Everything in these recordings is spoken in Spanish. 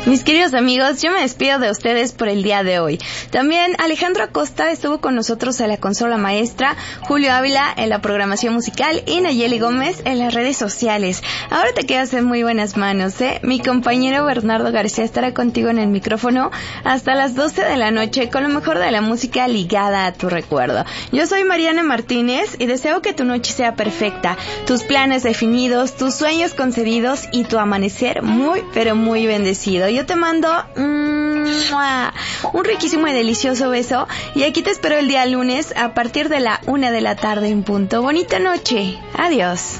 Mis queridos amigos, yo me despido de ustedes por el día de hoy. También Alejandro Acosta estuvo con nosotros en la consola maestra, Julio Ávila en la programación musical y Nayeli Gómez en las redes sociales. Ahora te quedas en muy buenas manos, ¿eh? Mi compañero Bernardo García estará contigo en el micrófono hasta las 12 de la noche con lo mejor de la música ligada a tu recuerdo. Yo soy Mariana Martínez y deseo que tu noche sea perfecta, tus planes definidos, tus sueños concedidos y tu amanecer muy, pero muy bendecido. Yo te mando un riquísimo y delicioso beso y aquí te espero el día lunes a partir de la 1 de la tarde en punto. Bonita noche. Adiós.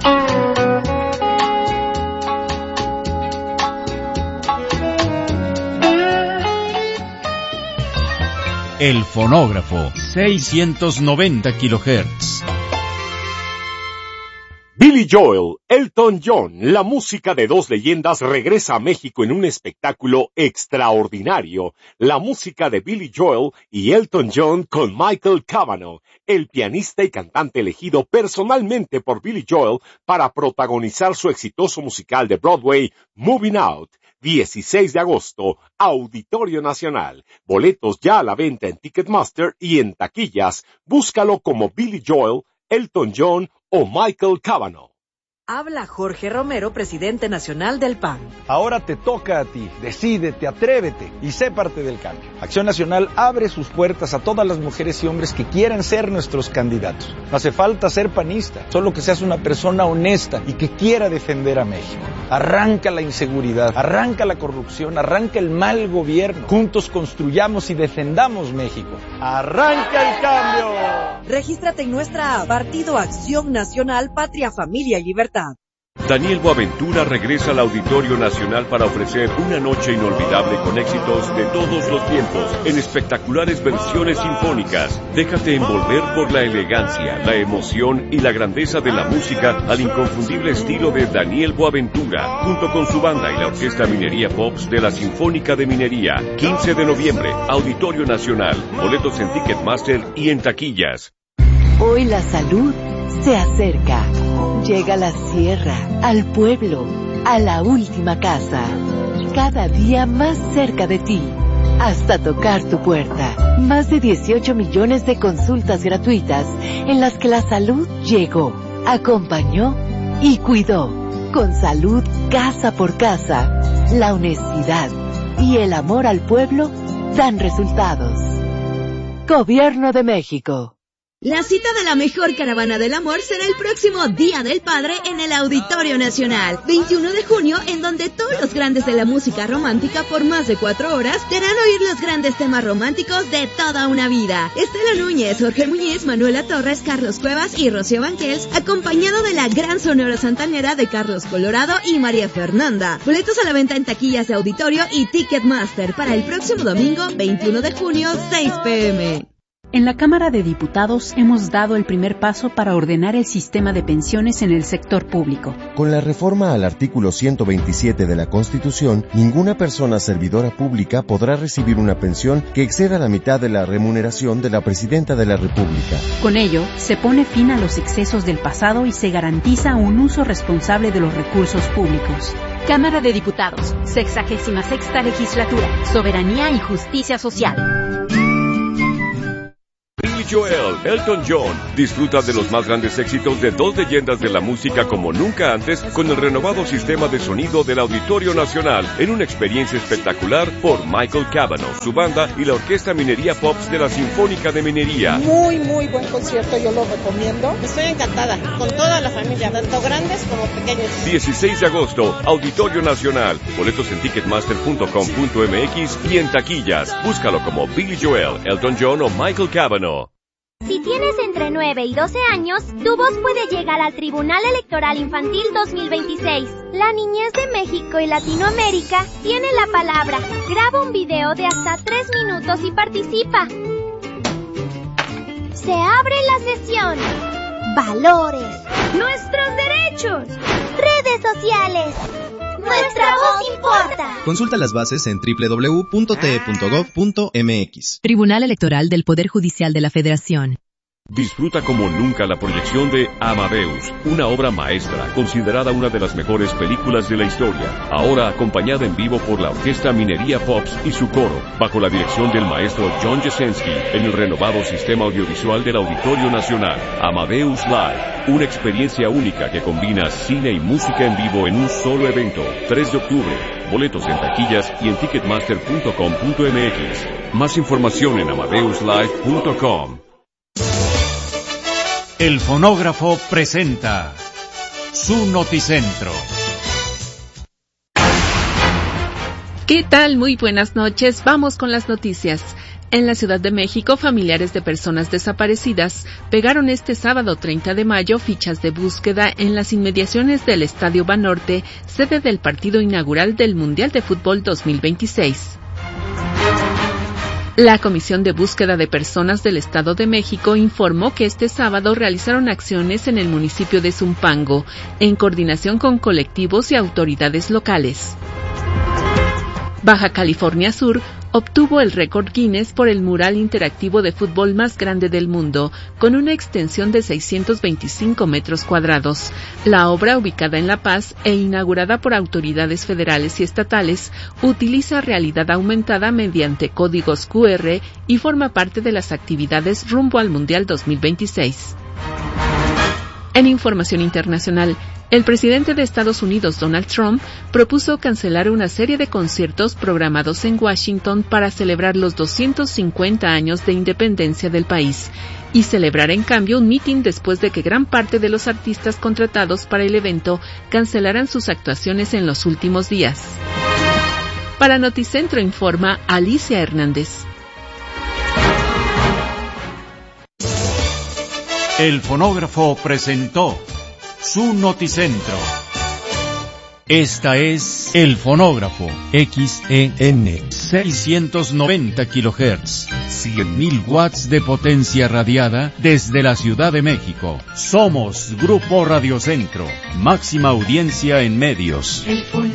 El fonógrafo, 690 kHz. Billy Joel, Elton John, la música de dos leyendas regresa a México en un espectáculo extraordinario. La música de Billy Joel y Elton John con Michael Cavanaugh, el pianista y cantante elegido personalmente por Billy Joel para protagonizar su exitoso musical de Broadway, Moving Out. 16 de agosto, Auditorio Nacional. Boletos ya a la venta en Ticketmaster y en taquillas. Búscalo como Billy Joel, Elton John o Michael Cavanaugh. Habla Jorge Romero, presidente nacional del PAN. Ahora te toca a ti. Decídete, atrévete y sé parte del cambio. Acción Nacional abre sus puertas a todas las mujeres y hombres que quieran ser nuestros candidatos. No hace falta ser panista, solo que seas una persona honesta y que quiera defender a México. Arranca la inseguridad, arranca la corrupción, arranca el mal gobierno. Juntos construyamos y defendamos México. ¡Arranca el cambio! Regístrate en nuestra app Partido Acción Nacional, Patria, Familia y Libertad. Daniel Boaventura regresa al Auditorio Nacional para ofrecer una noche inolvidable con éxitos de todos los tiempos, en espectaculares versiones sinfónicas. Déjate envolver por la elegancia, la emoción y la grandeza de la música al inconfundible estilo de Daniel Boaventura, junto con su banda y la Orquesta Minería Pops de la Sinfónica de Minería. 15 de noviembre, Auditorio Nacional. Boletos en Ticketmaster y en taquillas. Hoy la salud se acerca. Llega a la sierra, al pueblo, a la última casa. Cada día más cerca de ti, hasta tocar tu puerta. Más de 18 millones de consultas gratuitas en las que la salud llegó, acompañó y cuidó. Con salud casa por casa, la honestidad y el amor al pueblo dan resultados. Gobierno de México. La cita de la mejor caravana del amor será el próximo Día del Padre en el Auditorio Nacional, 21 de junio, en donde todos los grandes de la música romántica por más de 4 horas te harán oír los grandes temas románticos de toda una vida. Estela Núñez, Jorge Muñiz, Manuela Torres, Carlos Cuevas y Rocío Banquels, acompañado de la gran sonora santanera de Carlos Colorado y María Fernanda. Boletos a la venta en taquillas de Auditorio y Ticketmaster para el próximo domingo, 21 de junio, 6 p.m. En la Cámara de Diputados hemos dado el primer paso para ordenar el sistema de pensiones en el sector público. Con la reforma al artículo 127 de la Constitución, ninguna persona servidora pública podrá recibir una pensión que exceda la mitad de la remuneración de la Presidenta de la República. Con ello, se pone fin a los excesos del pasado y se garantiza un uso responsable de los recursos públicos. Cámara de Diputados, 66ª Legislatura, Soberanía y Justicia Social. Joel, Elton John, disfruta de los más grandes éxitos de dos leyendas de la música como nunca antes con el renovado sistema de sonido del Auditorio Nacional en una experiencia espectacular por Michael Cavanaugh, su banda y la Orquesta Minería Pops de la Sinfónica de Minería. Muy buen concierto, yo lo recomiendo. Estoy encantada, con toda la familia, tanto grandes como pequeños. 16 de agosto, Auditorio Nacional. Boletos en ticketmaster.com.mx y en taquillas. Búscalo como Billy Joel, Elton John o Michael Cavanaugh. Si tienes entre 9 y 12 años, tu voz puede llegar al Tribunal Electoral Infantil 2026. La niñez de México y Latinoamérica tiene la palabra. Graba un video de hasta 3 minutos y participa. Se abre la sesión. Valores. Nuestros derechos. Redes sociales. Nuestra voz importa. Consulta las bases en www.te.gov.mx. Tribunal Electoral del Poder Judicial de la Federación. Disfruta como nunca la proyección de Amadeus, una obra maestra, considerada una de las mejores películas de la historia, ahora acompañada en vivo por la Orquesta Minería Pops y su coro, bajo la dirección del maestro John Jasenski, en el renovado sistema audiovisual del Auditorio Nacional. Amadeus Live, una experiencia única que combina cine y música en vivo en un solo evento. 3 de octubre, boletos en taquillas y en ticketmaster.com.mx. Más información en amadeuslive.com. El fonógrafo presenta su Noticentro. ¿Qué tal? Muy buenas noches. Vamos con las noticias. En la Ciudad de México, familiares de personas desaparecidas pegaron este sábado 30 de mayo fichas de búsqueda en las inmediaciones del Estadio Banorte, sede del partido inaugural del Mundial de Fútbol 2026. La Comisión de Búsqueda de Personas del Estado de México informó que este sábado realizaron acciones en el municipio de Zumpango, en coordinación con colectivos y autoridades locales. Baja California Sur obtuvo el récord Guinness por el mural interactivo de fútbol más grande del mundo, con una extensión de 625 metros cuadrados. La obra, ubicada en La Paz e inaugurada por autoridades federales y estatales, utiliza realidad aumentada mediante códigos QR y forma parte de las actividades rumbo al Mundial 2026. En información internacional, el presidente de Estados Unidos, Donald Trump, propuso cancelar una serie de conciertos programados en Washington para celebrar los 250 años de independencia del país y celebrar en cambio un mitin después de que gran parte de los artistas contratados para el evento cancelaran sus actuaciones en los últimos días. Para Noticentro informa Alicia Hernández. El fonógrafo presentó su Noticentro. Esta es El Fonógrafo, XEN 690 kHz, 100.000 watts de potencia radiada desde la Ciudad de México. Somos Grupo Radio Centro, máxima audiencia en medios.